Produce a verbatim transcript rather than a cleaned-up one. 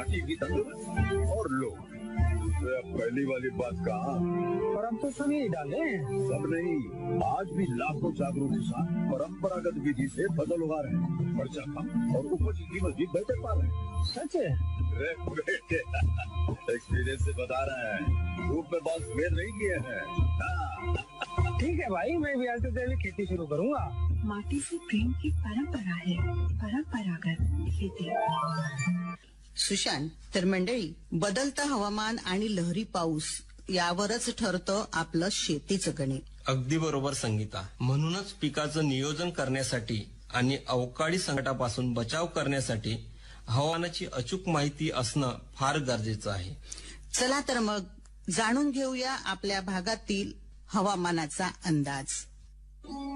माटी भी तंदुरुस्त और लोग। पहली वाली बात कहा, पर हम तो सब यही डाले। सब नहीं, आज भी लाखों जागरूक किसान परंपरागत विधि से फसल उगा रहे हैं, खर्चा कम और उपज की कीमत भी बेहतर पा रहे हैं। सच है? अरे बेटे, एक्सपीरियंस से बता रहे हैं, धूप में बाल सफेद नहीं किए हैं। हाँ। ठीक है भाई, मैं भी आज से जैविक खेती शुरू करूंगा। माटी से प्रेम की परंपरा है, परंपरागत खेती। सुशांत, तर मंडळी, बदलतं हवामान आणि लहरी पाऊस यावरच ठरतं आपलं शेतीचं गणित. अगदी बरोबर संगीता. म्हणूनच पिकाचं नियोजन करण्यासाठी आणि अवकाळी संकटापासून बचाव करण्यासाठी हवामानाची अचूक माहिती असणं फार गरजेचं आहे. चला तर मग जाणून घेऊया आपल्या भागातील हवामानाचा अंदाज.